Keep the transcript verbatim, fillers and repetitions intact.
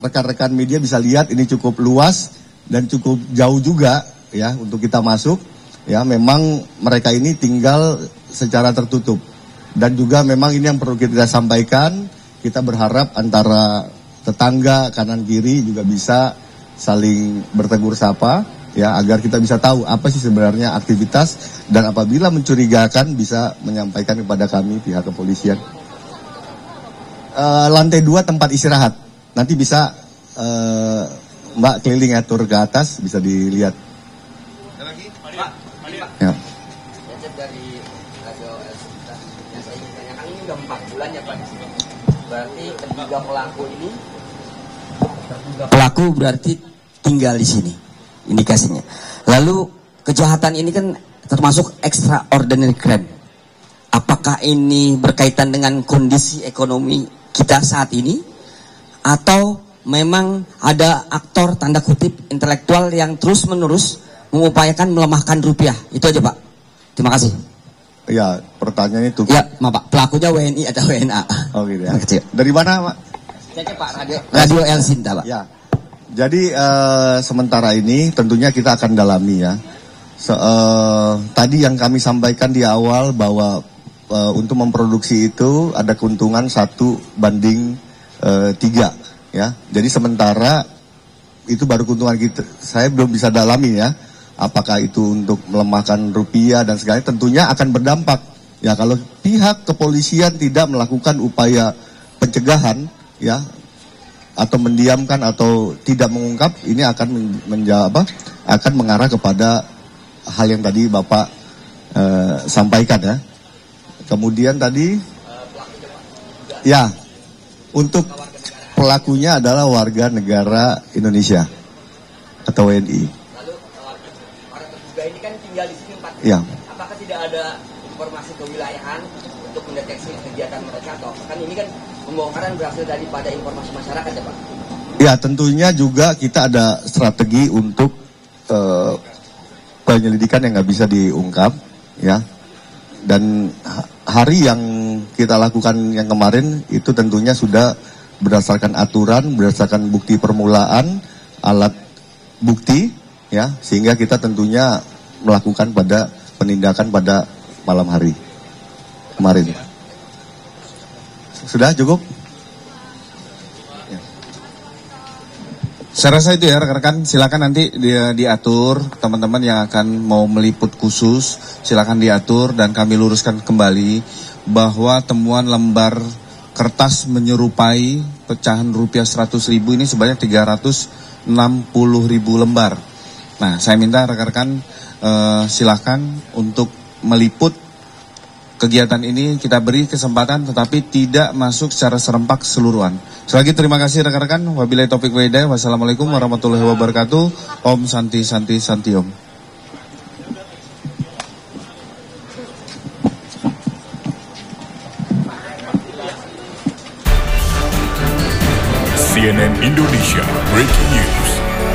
rekan-rekan media bisa lihat ini cukup luas dan cukup jauh juga ya untuk kita masuk. Ya, memang mereka ini tinggal secara tertutup. Dan juga memang ini yang perlu kita sampaikan, kita berharap antara tetangga kanan kiri juga bisa saling bertegur sapa ya, agar kita bisa tahu apa sih sebenarnya aktivitas, dan apabila mencurigakan bisa menyampaikan kepada kami pihak kepolisian. Uh, lantai dua tempat istirahat. Nanti bisa uh, Mbak keliling ya, tur ke atas bisa dilihat. Lagi, ya. Dari radio yang saya ingin tanyakan, ini udah empat bulan ya Pak di sini. Berarti terduga pelaku ini, terduga pelaku berarti tinggal di sini, indikasinya. Lalu kejahatan ini kan termasuk extraordinary crime. Apakah ini berkaitan dengan kondisi ekonomi kita saat ini, atau memang ada aktor tanda kutip intelektual yang terus menerus mengupayakan melemahkan rupiah? Itu aja Pak. Terima kasih. Ya, pertanyaannya itu. Ya, maaf Pak, pelakunya W N I atau W N A? Oh gitu ya. Kecil. Dari mana Pak? Cek Pak, radio, radio El Sinta Pak. Ya, jadi uh, sementara ini tentunya kita akan dalami ya. So, uh, tadi yang kami sampaikan di awal bahwa uh, untuk memproduksi itu ada keuntungan satu banding uh, tiga ya. Jadi sementara itu baru keuntungan kita. Saya belum bisa dalami ya. Apakah itu untuk melemahkan rupiah dan segala, tentunya akan berdampak. Ya, kalau pihak kepolisian tidak melakukan upaya pencegahan ya, atau mendiamkan atau tidak mengungkap, ini akan menjawab akan mengarah kepada hal yang tadi Bapak eh, sampaikan ya. Kemudian tadi ya, untuk pelakunya adalah warga negara Indonesia atau W N I. Lalu para terduga ini kan tinggal di sini empat. Ya. Apakah tidak ada informasi kewilayahan untuk mendeteksi kegiatan mereka, atau kan ini kan pembongkaran berhasil daripada informasi masyarakat ya Pak? Ya, tentunya juga kita ada strategi untuk uh, penyelidikan yang nggak bisa diungkap ya. Dan hari yang kita lakukan yang kemarin itu tentunya sudah berdasarkan aturan, berdasarkan bukti permulaan, alat bukti ya, sehingga kita tentunya melakukan pada penindakan pada malam hari kemarin. Sudah cukup? Saya rasa itu ya rekan-rekan, silakan nanti dia diatur, teman-teman yang akan mau meliput khusus silakan diatur, dan kami luruskan kembali bahwa temuan lembar kertas menyerupai pecahan rupiah seratus ribu ini sebanyak tiga ratus enam puluh ribu lembar. Nah, saya minta rekan-rekan eh, silakan untuk meliput kegiatan ini, kita beri kesempatan tetapi tidak masuk secara serempak keseluruhan. Sekali lagi terima kasih rekan-rekan. Wabillahi taufiq wal hidayah. Wassalamualaikum warahmatullahi wabarakatuh. Om Santi Santi Santi Om. C N N Indonesia Breaking News.